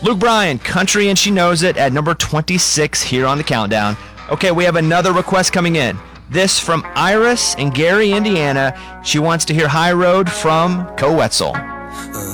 Luke Bryan, Country and She Knows It at number 26 here on the countdown. Okay, we have another request coming in. This from Iris in Gary, Indiana. She wants to hear High Road from Co Wetzel.